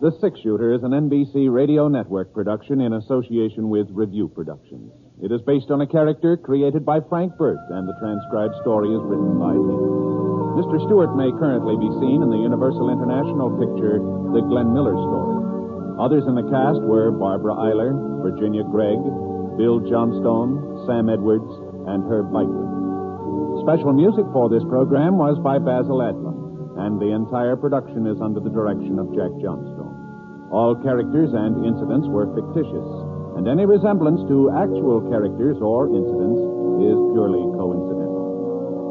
The Six Shooter is an NBC Radio Network production in association with Review Productions. It is based on a character created by Frank Burt, and the transcribed story is written by him. Mr. Stewart may currently be seen in the Universal International picture, The Glenn Miller Story. Others in the cast were Barbara Eiler, Virginia Gregg, Bill Johnstone, Sam Edwards, and Herb Beitman. Special music for this program was by Basil Adlam, and the entire production is under the direction of Jack Johnstone. All characters and incidents were fictitious, and any resemblance to actual characters or incidents is purely coincidental.